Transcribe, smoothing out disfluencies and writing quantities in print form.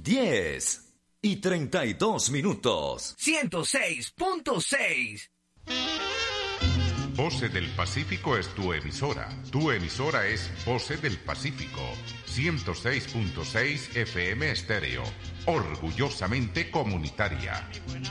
10:32. 106.6. Voces del Pacífico es tu emisora. Tu emisora es Voces del Pacífico. 106.6 FM Estéreo. Orgullosamente comunitaria.